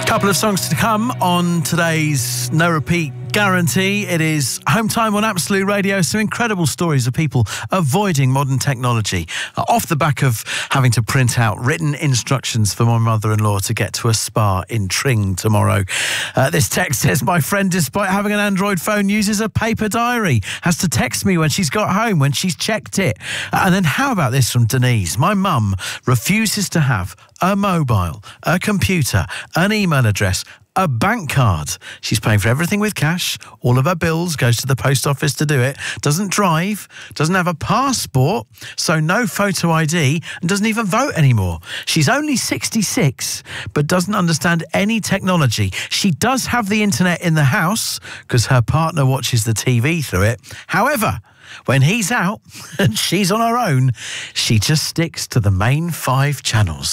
Couple of songs to come on today's No Repeat Guarantee. It is Home Time on Absolute Radio. Some incredible stories of people avoiding modern technology off the back of having to print out written instructions for my mother-in-law to get to a spa in Tring tomorrow. This text says, my friend, despite having an Android phone, uses a paper diary, has to text me when she's got home, when she's checked it. And then how about this from Denise? My mum refuses to have a mobile, a computer, an email address, a bank card. She's paying for everything with cash. All of her bills goes to the post office to do it. Doesn't drive, doesn't have a passport, so no photo ID, and doesn't even vote anymore. She's only 66, but doesn't understand any technology. She does have the internet in the house because her partner watches the TV through it. However, when he's out and she's on her own, she just sticks to the main 5 channels.